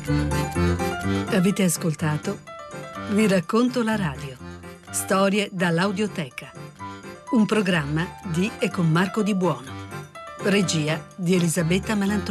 Avete ascoltato Vi racconto la radio. Storie dall'audioteca. Un programma di e con Marco Di Buono. Regia di Elisabetta Malantroni.